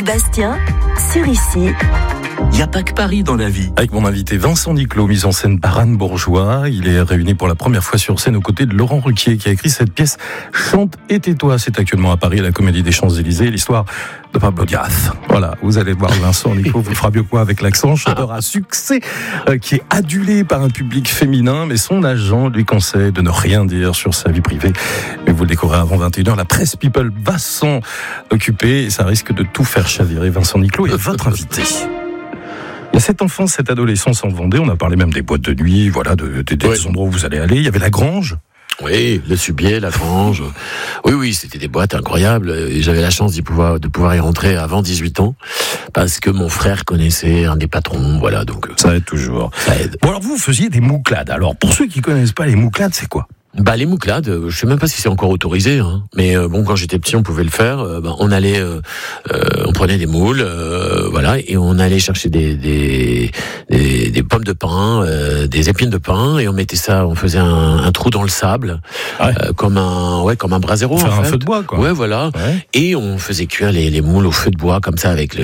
Bastien, sur Ici. Il n'y a pas que Paris dans la vie. Avec mon invité Vincent Niclot, mise en scène par Anne Bourgeois. Il est réuni pour la première fois sur scène aux côtés de Laurent Ruquier qui a écrit cette pièce Chante et tais-toi. C'est actuellement à Paris à la Comédie des Champs-Élysées, l'histoire de Pablo Diaz. Voilà, vous allez voir Vincent Niclot, vous le fera mieux quoi avec l'accent, chanteur à succès qui est adulé par un public féminin, mais son agent lui conseille de ne rien dire sur sa vie privée. Mais vous le découvrez avant 21h, la presse people va s'en occuper et ça risque de tout faire chavirer. Vincent Niclot est votre invité. Il y a cette enfance, cette adolescence en Vendée, on a parlé même des boîtes de nuit, voilà, des endroits où vous allez aller. Il y avait la Grange. Oui, le Subier, la Grange. Oui, c'était des boîtes incroyables. Et j'avais la chance de pouvoir y rentrer avant 18 ans, parce que mon frère connaissait un des patrons, voilà, donc. Ça aide toujours. Ça aide. Bon, alors vous faisiez des mouclades. Alors, pour ceux qui connaissent pas les mouclades, c'est quoi? Les mouclades, je sais même pas si c'est encore autorisé, hein. Mais bon, quand j'étais petit, on pouvait le faire. On allait, on prenait des moules, voilà, et on allait chercher des pommes de pin, des épines de pin, et on mettait ça, on faisait un trou dans le sable, comme un brasero. Faire en un fait. feu de bois, quoi. Ouais, voilà. Ouais. Et on faisait cuire les moules au feu de bois, comme ça, avec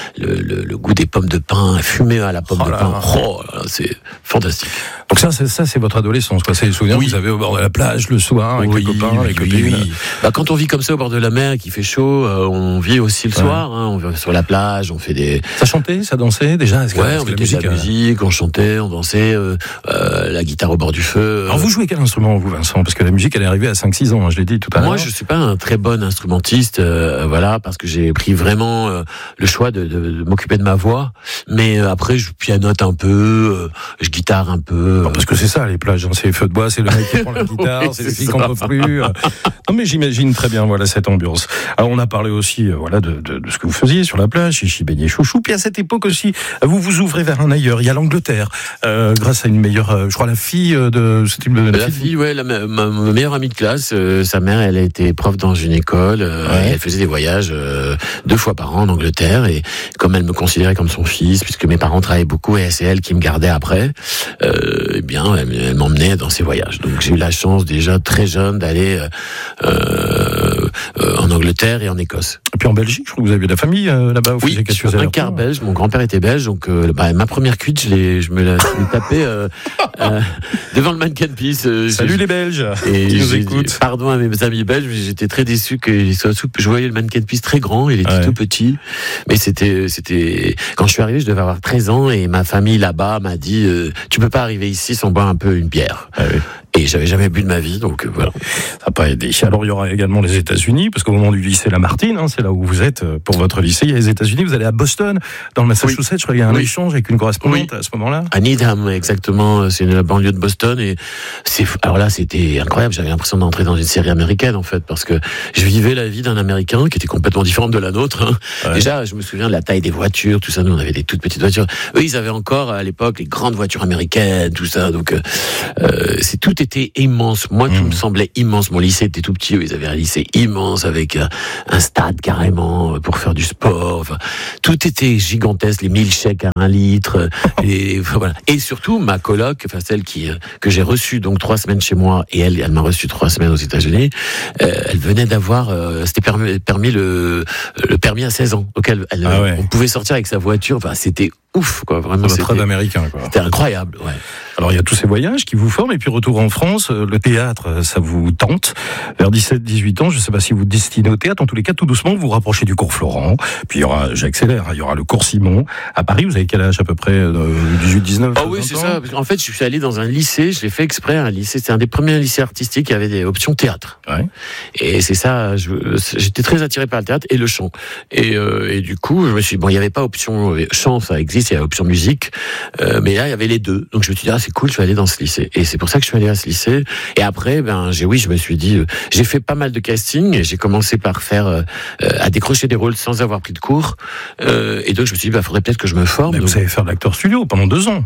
le goût des pommes de pin, fumé à la pomme de pin. Oh là, c'est fantastique. Donc ça, c'est votre adolescence, quoi. C'est les souvenirs que vous avez au bord de la plage le soir avec les copains, les copines. Oui. Quand on vit comme ça au bord de la mer, qu'il fait chaud, on vit aussi le soir. Hein, on va sur la plage, on fait des. Ça chantait, ça dansait déjà. On mettait de la musique, on chantait, on dansait, la guitare au bord du feu. Alors vous jouez quel instrument, vous, Vincent? Parce que la musique, elle est arrivée à 5-6 ans, hein, je l'ai dit tout à l'heure. Moi, je suis pas un très bon instrumentiste, voilà, parce que j'ai pris vraiment le choix de m'occuper de ma voix. Mais après, je pianote un peu, je guitare un peu. Non, parce que c'est ça, les plages, hein, c'est les feux de bois, c'est le mec qui prend la guitare, c'est les filles qu'on peut plus. Non, mais j'imagine très bien, voilà, cette ambiance. Alors, on a parlé aussi, voilà, de ce que vous faisiez sur la plage, chichi, beignet, chouchou. Puis à cette époque aussi, vous vous ouvrez vers un ailleurs. Il y a l'Angleterre, grâce à une meilleure, je crois, la fille de. La fille, ouais, ma meilleure amie de classe, sa mère, elle a été prof dans une école, et elle faisait des voyages 2 fois par an en Angleterre, et comme elle me considérait comme son fils, puisque mes parents travaillaient beaucoup, et c'est elle qui me gardait après, eh bien, elle m'emmenait dans ses voyages. Donc j'ai eu la chance déjà très jeune d'aller en Angleterre et en Écosse. Et puis en Belgique, je crois que vous avez de la famille là-bas. Oui, je suis un quart belge. Mon grand-père était belge, donc ma première cuite, je me la suis tapée devant le Mannequin Peace. Salut les Belges qui nous écoutent. Pardon à mes amis belges, mais j'étais très déçu que je voyais le Mannequin Peace très grand, il était tout petit, mais c'était quand je suis arrivé, je devais avoir 13 ans et ma famille là-bas m'a dit tu peux pas arriver ici sans boire un peu une bière. Et j'avais jamais bu de ma vie, donc voilà. Ça n'a pas aidé. Alors il y aura également les États-Unis, parce qu'au moment du lycée Lamartine, c'est là où vous êtes pour votre lycée. Il y a les États-Unis. Vous allez à Boston, dans le Massachusetts. Je crois qu'il y a un échange avec une correspondante à ce moment-là. À Needham, exactement. C'est la banlieue de Boston, et alors là, c'était incroyable. J'avais l'impression d'entrer dans une série américaine, en fait, parce que je vivais la vie d'un Américain qui était complètement différente de la nôtre. Hein. Déjà, je me souviens de la taille des voitures, tout ça. Nous, on avait des toutes petites voitures. Eux, ils avaient encore à l'époque les grandes voitures américaines, tout ça. Donc, tout était immense. Moi, tout me semblait immense. Mon lycée était tout petit. Ils avaient un lycée immense avec un stade carrément pour faire du sport. Enfin, tout était gigantesque. Les milkshakes à 1 litre. Et voilà. Et surtout, ma coloc, celle que j'ai reçue donc 3 semaines chez moi, et elle m'a reçu 3 semaines aux États-Unis. Elle venait d'avoir, c'était permis le permis à 16 ans. Donc on pouvait sortir avec sa voiture. Enfin, c'était ouf, quoi. Vraiment, c'était américain, quoi. C'était incroyable, ouais. Alors, il y a tous ces voyages qui vous forment, et puis retour en France, le théâtre, ça vous tente. Vers 17-18 ans, je ne sais pas si vous destinez au théâtre, en tous les cas, tout doucement, vous vous rapprochez du cours Florent, puis il y aura, j'accélère, il y aura le cours Simon. À Paris, vous avez quel âge à peu près? 18-19? Ah oui, c'est ça. En fait, je suis allé dans un lycée, je l'ai fait exprès, un lycée, c'était un des premiers lycées artistiques qui avait des options théâtre. Ouais. Et c'est ça, j'étais très attiré par le théâtre et le chant. Et du coup, je me suis dit, bon, il n'y avait pas option chant, ça existe, il y a option musique, mais là, il y avait les deux. Donc je me suis dit, c'est cool, je vais aller dans ce lycée. Et c'est pour ça que je suis allé à ce lycée. Et après, je me suis dit, j'ai fait pas mal de castings, et j'ai commencé par faire, à décrocher des rôles sans avoir pris de cours. Et donc je me suis dit, faudrait peut-être que je me forme. Mais vous savez faire de l'acteur studio pendant 2 ans.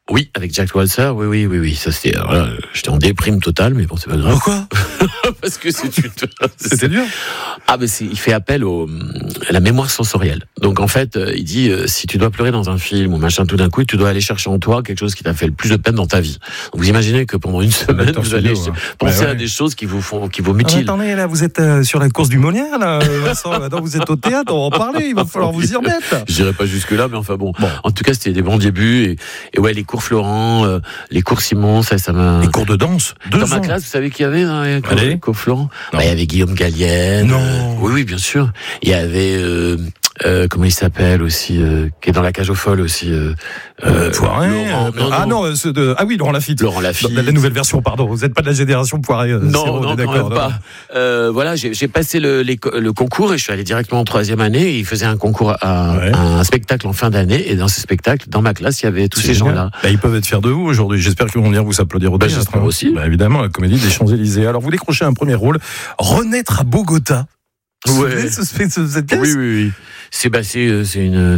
Oui, avec Jack Walser, oui. Ça c'était, voilà, j'étais en déprime totale, mais bon, c'est pas grave. Pourquoi? Parce que C'était dur. Ah, mais il fait appel à la mémoire sensorielle. Donc en fait, il dit, si tu dois pleurer dans un film ou machin, tout d'un coup, tu dois aller chercher en toi quelque chose qui t'a fait le plus de peine dans ta vie. Donc vous imaginez que pendant une semaine, vous allez penser à des choses qui vous mutilent. Attendez, là, vous êtes sur la course du Molière, là, Vincent. Maintenant, vous êtes au théâtre, on va en parler. Il va falloir vous y remettre. Je dirais pas jusque là, mais enfin bon. En tout cas, c'était des bons débuts et ouais, les cours Florent, les cours Simon, ça m'a. Les cours de danse. Dans ma classe, vous savez qui y avait dans les cours Florent? Il y avait Guillaume Gallienne. Non. Oui, bien sûr. Il y avait comment il s'appelle aussi, qui est dans la cage aux folles aussi. Poiret. Laurent Lafitte. Laurent Lafitte. La nouvelle version, pardon. Vous n'êtes pas de la génération Poiret. Non, d'accord. Pas. Voilà, j'ai passé le concours et je suis allé directement en 3e année. Il faisait un concours un spectacle en fin d'année et dans ce spectacle, dans ma classe, il y avait tous ces gens-là. Ils peuvent être fiers de vous aujourd'hui. J'espère qu'ils vont venir vous applaudir au théâtre. J'espère aussi. Évidemment, la Comédie des Champs-Élysées. Alors vous décrochez un premier rôle, Renaître à Bogota. Ouais. Cette pièce. Oui. C'est une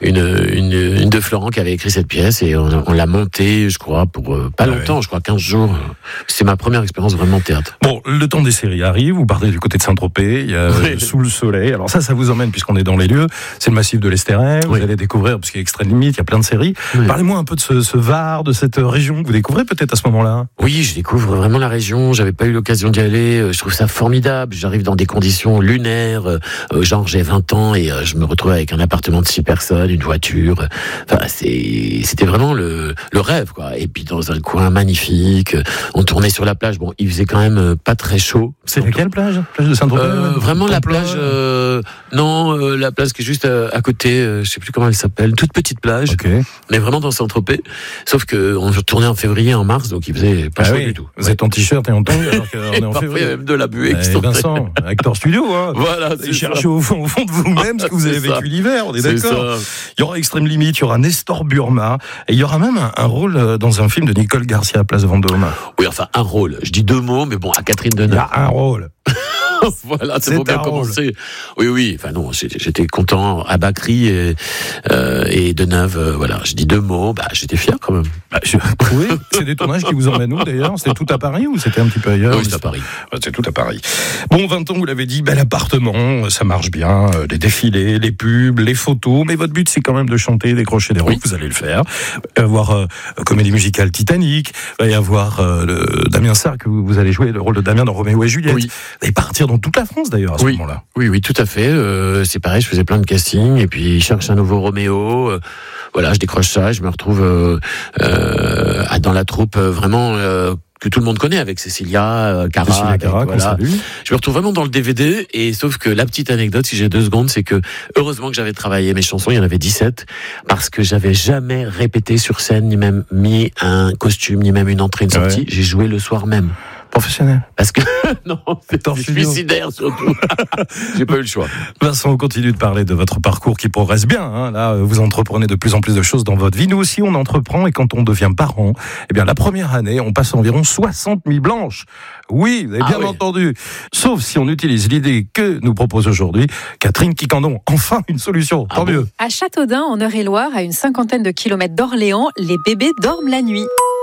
de Florent qui avait écrit cette pièce et on l'a montée, je crois, pour pas longtemps, je crois 15 jours. C'est ma première expérience vraiment théâtre. Bon, le temps des séries arrive, vous partez du côté de Saint-Tropez, il y a Sous le soleil. Alors ça vous emmène, puisqu'on est dans les lieux, c'est le massif de l'Estérel, vous allez découvrir, parce qu'il y a Extrême Limite, il y a plein de séries. Oui. Parlez-moi un peu de ce Var, de cette région que vous découvrez peut-être à ce moment-là. Oui, je découvre vraiment la région, j'avais pas eu l'occasion d'y aller, je trouve ça formidable, j'arrive dans des conditions lunaires, genre j'ai 20 ans et je me retrouve avec un appartement de 6 personnes, une voiture. Enfin, c'était vraiment le rêve, quoi. Et puis dans un coin magnifique, on tournait sur la plage. Bon, il faisait quand même pas très chaud. C'est laquelle plage? Plage de Saint-Tropez? Vraiment la plage. La plage qui est juste à côté. Je sais plus comment elle s'appelle. Toute petite plage. Okay. Mais vraiment dans Saint-Tropez. Sauf que on tournait en février, en mars, donc il faisait pas chaud du tout. Vous êtes en t-shirt et en tongs alors qu'on est en février. Même de la buée. Vincent, Acteur Studio, hein. Voilà. Cherchez au fond de vous-même ce que vous avez vécu l'hiver, on est d'accord. Il y aura Extrême Limite, il y aura Nestor Burma, et il y aura même un rôle dans un film de Nicole Garcia, Place Vendôme. Oui, enfin, un rôle. Je dis 2 mots, mais bon, à Catherine Deneuve. Il y a un rôle. Voilà, c'est pour bien commencer. Oui. Enfin non, j'étais content à Bacri et Deneuve. Voilà, je dis 2 mots. J'étais fier quand même. Oui, c'est des tournages qui vous emmènent où d'ailleurs? C'était tout à Paris ou c'était un petit peu ailleurs? Oui, c'est à Paris. C'est tout à Paris. Bon, 20 ans, vous l'avez dit, bel appartement, ça marche bien, les défilés, les pubs, les photos, mais votre but c'est quand même de chanter, décrocher des rôles. Vous allez le faire. Il va y avoir comédie musicale Titanic, il va y avoir Damien Sarr, que vous allez jouer le rôle de Damien dans Roméo et Juliette. Oui. Et partir dans toute la France d'ailleurs à ce moment-là. Oui, tout à fait. C'est pareil, je faisais plein de castings et puis je cherche un nouveau Roméo. Voilà, je décroche ça, je me retrouve dans la troupe vraiment que tout le monde connaît avec Cécilia Cara. Voilà. Je me retrouve vraiment dans le DVD et sauf que la petite anecdote, si j'ai 2 secondes, c'est que heureusement que j'avais travaillé mes chansons, il y en avait 17, parce que j'avais jamais répété sur scène, ni même mis un costume, ni même une entrée, une sortie. Ouais. J'ai joué le soir même. Professionnel. Parce que, non, c'est suicidaire surtout. J'ai pas eu le choix. Vincent, on continue de parler de votre parcours qui progresse bien, hein. Là, vous entreprenez de plus en plus de choses dans votre vie. Nous aussi, on entreprend et quand on devient parent, la première année, on passe environ 60 000 blanches. Oui, vous avez bien entendu. Sauf si on utilise l'idée que nous propose aujourd'hui Catherine Quicandon. Enfin, une solution. Tant mieux. À Châteaudun, en Eure-et-Loire, à une 50aine de kilomètres d'Orléans, les bébés dorment la nuit.